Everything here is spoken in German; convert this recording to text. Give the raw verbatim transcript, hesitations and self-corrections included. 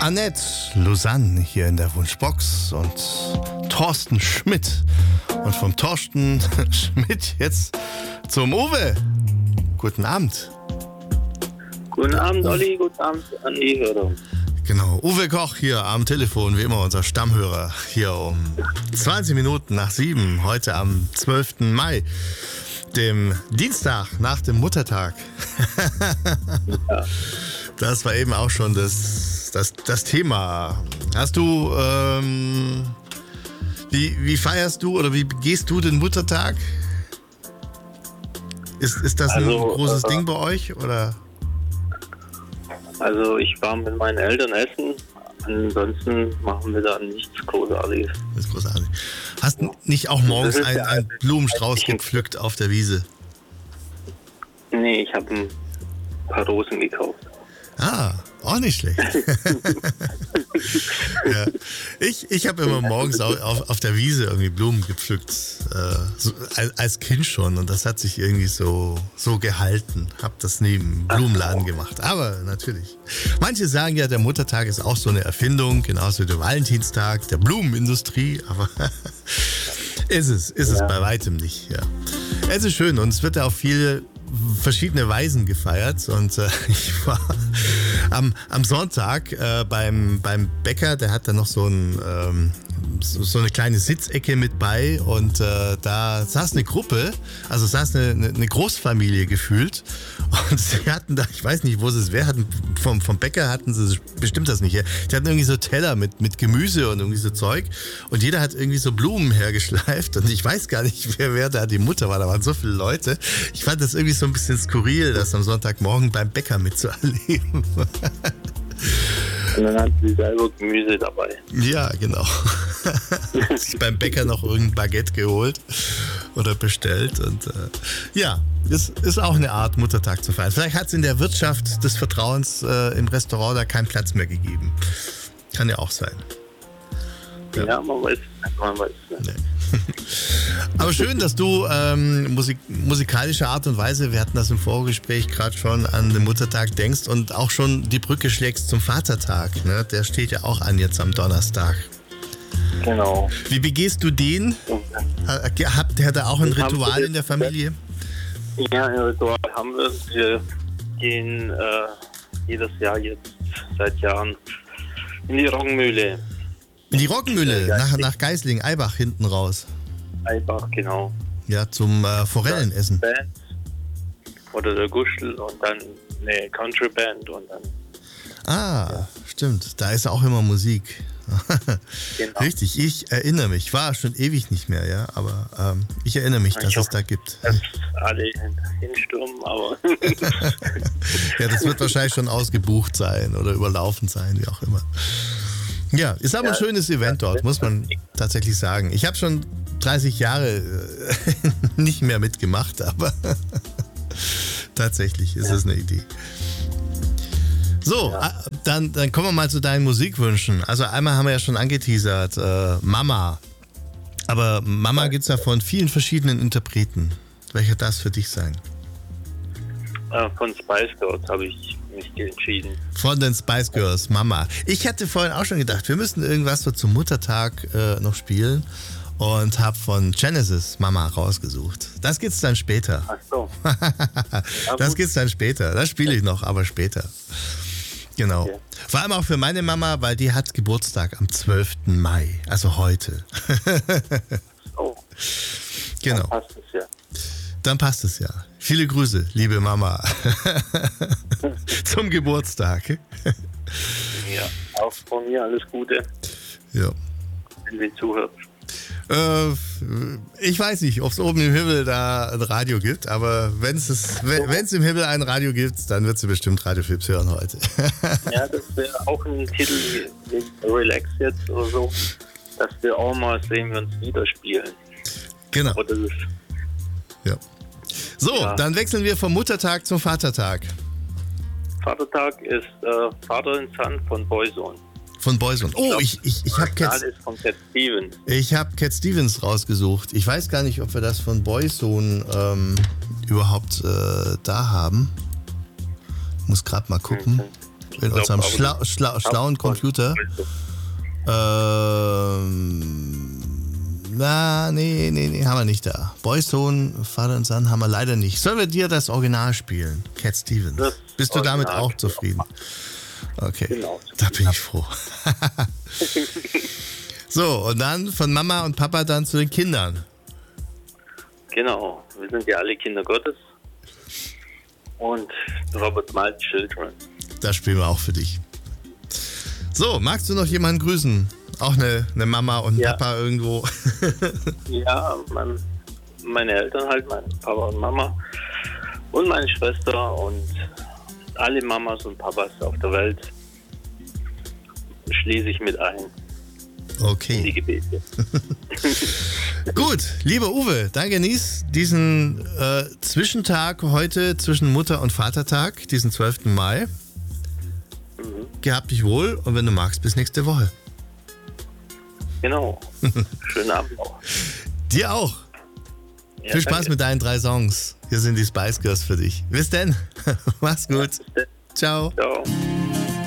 Annette Lausanne hier in der Wunschbox und Thorsten Schmidt. Und vom Thorsten Schmidt jetzt zum Uwe. Guten Abend. Guten Abend, Olli. Guten Abend an die Hörer. Genau, Uwe Koch hier am Telefon, wie immer unser Stammhörer, hier um zwanzig Minuten nach sieben, heute am zwölften Mai, dem Dienstag nach dem Muttertag. Ja. Das war eben auch schon das, das, das Thema. Hast du, ähm, wie, wie feierst du oder wie gehst du den Muttertag? Ist, ist das ein Also, großes äh, Ding bei euch, oder? Also ich war mit meinen Eltern essen, ansonsten machen wir da nichts Großartiges. Das ist großartig. Hast du nicht auch morgens Das ist einen, ja einen ein- Blumenstrauß ein- gepflückt auf der Wiese? Nee, ich habe ein paar Rosen gekauft. Ah, auch nicht schlecht. Ja. Ich, ich habe immer morgens auf, auf, auf der Wiese irgendwie Blumen gepflückt, äh, so, als, als Kind schon. Und das hat sich irgendwie so, so gehalten. Habe das neben Blumenladen gemacht. Aber natürlich. Manche sagen ja, der Muttertag ist auch so eine Erfindung, genauso wie der Valentinstag der Blumenindustrie. Aber ist es, ist es Ja. bei weitem nicht. Ja. Es ist schön und es wird ja auch viel verschiedene Weisen gefeiert und äh, ich war am, am Sonntag äh, beim, beim Bäcker, der hat da noch so, ein, ähm, so, so eine kleine Sitzecke mit bei und äh, da saß eine Gruppe, also saß eine, eine, eine Großfamilie gefühlt und sie hatten da, ich weiß nicht, wo sie es wäre, hatten vom, vom Bäcker hatten sie bestimmt das nicht her. Die hatten irgendwie so Teller mit, mit Gemüse und irgendwie so Zeug und jeder hat irgendwie so Blumen hergeschleift und ich weiß gar nicht, wer, wer da die Mutter war, da waren so viele Leute. Ich fand das irgendwie so ein bisschen skurril, das am Sonntagmorgen beim Bäcker mitzuerleben. Und dann hatten sie selber Gemüse dabei. Ja, genau. Sich beim Bäcker noch irgendein Baguette geholt oder bestellt. Und äh, ja, das ist auch eine Art, Muttertag zu feiern. Vielleicht hat es in der Wirtschaft des Vertrauens äh, im Restaurant da keinen Platz mehr gegeben. Kann ja auch sein. Ja. Ja, man weiß, man weiß. Nee. Aber schön, dass du ähm, Musik, musikalische Art und Weise, wir hatten das im Vorgespräch gerade schon, an den Muttertag denkst und auch schon die Brücke schlägst zum Vatertag. Ne? Der steht ja auch an jetzt am Donnerstag. Genau. Wie begehst du den? Äh, Habt ihr da auch ein Den haben Ritual wir in der Familie? Ja, ein Ritual haben wir. Wir gehen äh, jedes Jahr jetzt seit Jahren in die Roggenmühle. In die Roggenmühle, Ja, nach, ich- nach Geisling, Eibach hinten raus. Einfach, genau. Ja, zum äh, Forellenessen. Band oder der Guschel und dann eine Countryband und dann Ah, stimmt. Da ist auch immer Musik. genau. Richtig, ich erinnere mich. War schon ewig nicht mehr, ja, aber ähm, ich erinnere mich, dass Ich es hoffe, da gibt. dass alle hinstürmen, aber Ja, das wird wahrscheinlich schon ausgebucht sein oder überlaufen sein, wie auch immer. Ja, ist aber ein Ja, schönes Event dort, muss man tatsächlich sagen. Ich habe schon dreißig Jahre äh, nicht mehr mitgemacht, aber tatsächlich ist es eine Idee. So, Ja. äh, dann, dann kommen wir mal zu deinen Musikwünschen. Also einmal haben wir ja schon angeteasert, äh, Mama. Aber Mama gibt es ja von vielen verschiedenen Interpreten. Welcher darf es für dich sein? äh, von Spice Girls habe ich mich entschieden. Von den Spice Girls, Mama. Ich hatte vorhin auch schon gedacht, wir müssten irgendwas so zum Muttertag äh, noch spielen und habe von Genesis Mama rausgesucht. Das gibt's dann später. Ach so. Das gut. gibt's dann später. Das spiele ich noch, aber später. Genau. Okay. Vor allem auch für meine Mama, weil die hat Geburtstag am zwölften Mai, also heute. Oh, Genau. dann passt es ja. Dann passt es ja. Viele Grüße, liebe Mama. Zum Geburtstag. Ja, auch von mir alles Gute, Ja. wenn sie zuhört. Äh, ich weiß nicht, ob es oben im Himmel da ein Radio gibt, aber wenn es wenn es im Himmel ein Radio gibt, dann wird sie bestimmt Radio Fips hören heute. Ja, das wäre auch ein Titel wie Relax jetzt oder so, dass wir auch mal sehen, wir uns wieder spielen. Genau. Aber das ist Ja. So, Ja. dann wechseln wir vom Muttertag zum Vatertag. Vatertag ist äh, Father in Son von Boyzone. Von Boyzone. Oh, ich, ich, ich habe Cat, ist von Cat Stevens. ich hab Cat Stevens rausgesucht. Ich weiß gar nicht, ob wir das von Boyzone ähm, überhaupt äh, da haben. Muss gerade mal gucken. in unserem schla schla schlauen Computer. Ähm, na, nee, nee, nee, haben wir nicht da. Boyzone, Father and Son haben wir leider nicht. Sollen wir dir das Original spielen, Cat Stevens? Das Bist du damit Original auch zufrieden? Okay, genau, da bin ich froh. So, und dann von Mama und Papa dann zu den Kindern. Genau, wir sind ja alle Kinder Gottes. Und Robert Miles Children. Das spielen wir auch für dich. So, magst du noch jemanden grüßen? Auch eine, eine Mama und ja. Papa irgendwo? Ja, mein, meine Eltern halt, mein Papa und Mama und meine Schwester und alle Mamas und Papas auf der Welt schließe ich mit ein. Okay. In die Gebete. Gut, lieber Uwe, dann genieß diesen äh, Zwischentag heute zwischen Mutter- und Vatertag, diesen zwölften Mai. Mhm. Gehabt dich wohl und wenn du magst, bis nächste Woche. Genau. Schönen Abend auch. Dir auch. Ja, Viel Spaß danke. Mit deinen drei Songs. Hier sind die Spice Girls für dich. Bis denn. Mach's gut. Ja, Ciao. Ciao.